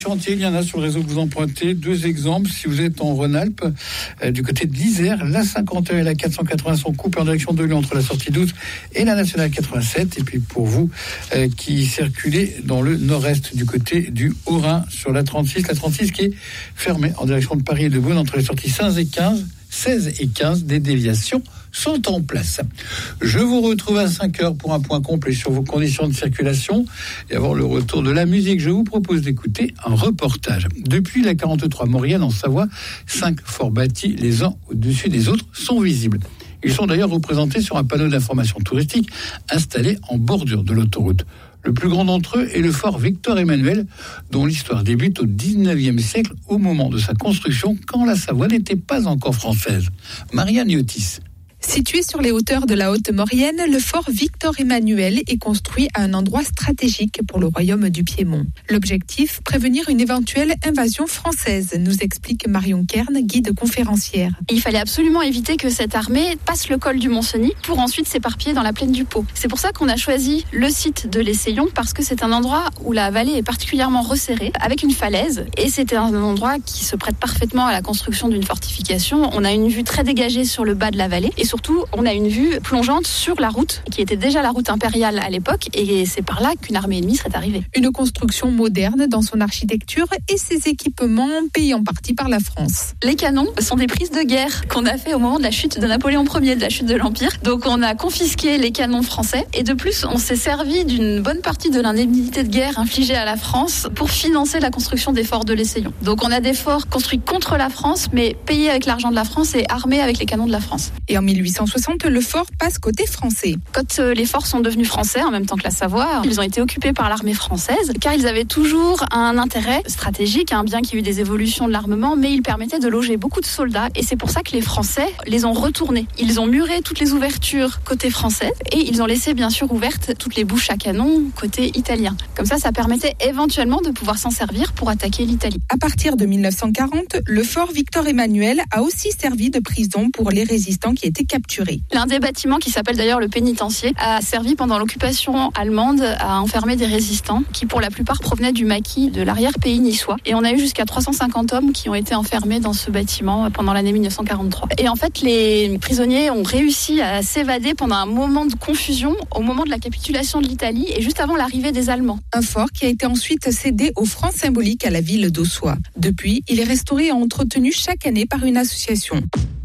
chantiers, il y en a sur le réseau que vous empruntez. 2 exemples, si vous êtes en Rhône-Alpes, du côté de l'Isère, la 51 et la 480 sont coupées en direction de Lyon entre la sortie 12 et la nationale 87. Et puis pour vous qui circulez dans le nord-est du côté du Haut-Rhin sur la 36 qui est fermée en direction de Paris et de Beaune entre les sorties 16 et 15, des déviations sont en place. Je vous retrouve à 5h pour un point complet sur vos conditions de circulation et avant le retour de la musique, je vous propose d'écouter un reportage. Depuis la 43 Maurienne en Savoie, 5 forts bâtis les uns au-dessus des autres sont visibles. Ils sont d'ailleurs représentés sur un panneau d'information touristique installé en bordure de l'autoroute. Le plus grand d'entre eux est le fort Victor-Emmanuel, dont l'histoire débute au 19e siècle, au moment de sa construction, quand la Savoie n'était pas encore française. Marianne Yotis. Situé sur les hauteurs de la Haute-Maurienne, le fort Victor-Emmanuel est construit à un endroit stratégique pour le royaume du Piémont. L'objectif, prévenir une éventuelle invasion française, nous explique Marion Kern, guide conférencière. Il fallait absolument éviter que cette armée passe le col du Mont-Cenis pour ensuite s'éparpiller dans la plaine du Pô. C'est pour ça qu'on a choisi le site de l'Essaillon, parce que c'est un endroit où la vallée est particulièrement resserrée, avec une falaise, et c'était un endroit qui se prête parfaitement à la construction d'une fortification. On a une vue très dégagée sur le bas de la vallée, et surtout, on a une vue plongeante sur la route, qui était déjà la route impériale à l'époque, et c'est par là qu'une armée ennemie serait arrivée. Une construction moderne dans son architecture et ses équipements payés en partie par la France. Les canons sont des prises de guerre qu'on a fait au moment de la chute de Napoléon Ier, de la chute de l'Empire. Donc on a confisqué les canons français, et de plus, on s'est servi d'une bonne partie de l'indemnité de guerre infligée à la France pour financer la construction des forts de l'Essaillon. Donc on a des forts construits contre la France, mais payés avec l'argent de la France et armés avec les canons de la France. Et en 1860, le fort passe côté français. Quand les forts sont devenus français, en même temps que la Savoie, ils ont été occupés par l'armée française, car ils avaient toujours un intérêt stratégique, bien qu'il y ait eu des évolutions de l'armement, mais ils permettaient de loger beaucoup de soldats, et c'est pour ça que les Français les ont retournés. Ils ont muré toutes les ouvertures côté français, et ils ont laissé bien sûr ouvertes toutes les bouches à canon côté italien. Comme ça permettait éventuellement de pouvoir s'en servir pour attaquer l'Italie. À partir de 1940, le fort Victor-Emmanuel a aussi servi de prison pour les résistants qui étaient capturés. L'un des bâtiments, qui s'appelle d'ailleurs le pénitencier, a servi pendant l'occupation allemande à enfermer des résistants qui pour la plupart provenaient du maquis de l'arrière-pays niçois. Et on a eu jusqu'à 350 hommes qui ont été enfermés dans ce bâtiment pendant l'année 1943. Et en fait, les prisonniers ont réussi à s'évader pendant un moment de confusion au moment de la capitulation de l'Italie et juste avant l'arrivée des Allemands. Un fort qui a été ensuite cédé aux francs symboliques à la ville d'Ossois. Depuis, il est restauré et entretenu chaque année par une association.